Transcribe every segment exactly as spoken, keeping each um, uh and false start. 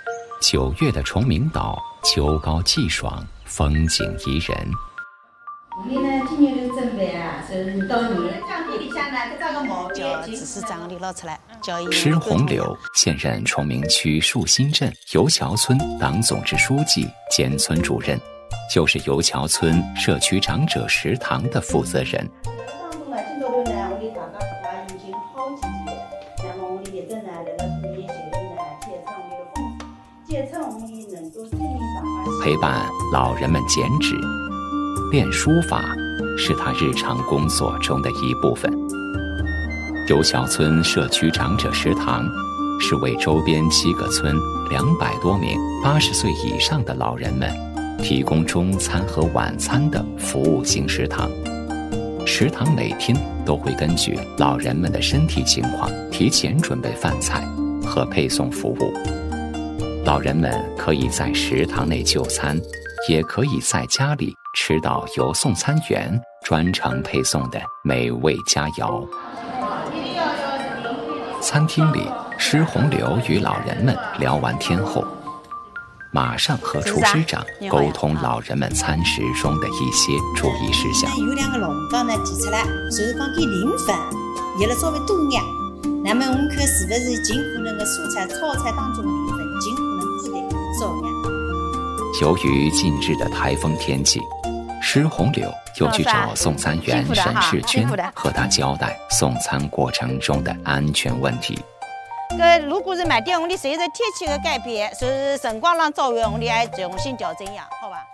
九月的崇明岛，秋高气爽，风景宜人。 你呢？今年的准备啊，是到年讲地里向呢，这个毛叫执事长里捞出来，叫伊。 施洪柳现任崇明区树新镇油桥村党总支书记兼村主任，就是油桥村社区长者食堂的负责人。 当中呢，今朝头呢，我们大家自家已经好几年，那么我们的业政呢，在了今年前头呢，检测我们的风险，检测我们能够证明上发。 陪伴老人们剪纸、练书法，是他日常工作中的一部分。油桥村社区长者食堂是为周边七个村两百多名八十岁以上的老人们提供中餐和晚餐的服务型食堂。食堂每天都会根据老人们的身体情况提前准备饭菜和配送服务。老人们可以在食堂内就餐，也可以在家里吃到由送餐员专程配送的美味佳肴。餐厅里，施洪柳与老人们聊完天后，马上和厨师长沟通老人们餐食中的一些注意事项。 有两个龙缸呢提出来，就是讲给零分，也了稍微多眼。那么我们看是不是尽可能的蔬菜、炒菜当中的零分，尽可能多的少眼。 由于近日的台风天气，施洪柳又去找送餐员沈世娟，和他交代送餐过程中的安全问题。 呃，如果是买店，我们随着天气的改变，是辰光上照样，我们还重新调整一下，好吧？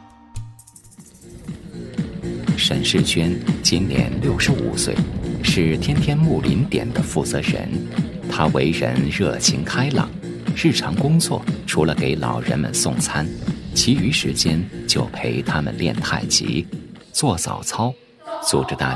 沈世娟今年六十五岁，是天天木林店的负责人。她为人热情开朗，日常工作除了给老人们送餐，其余时间就陪他们练太极、做早操，组织大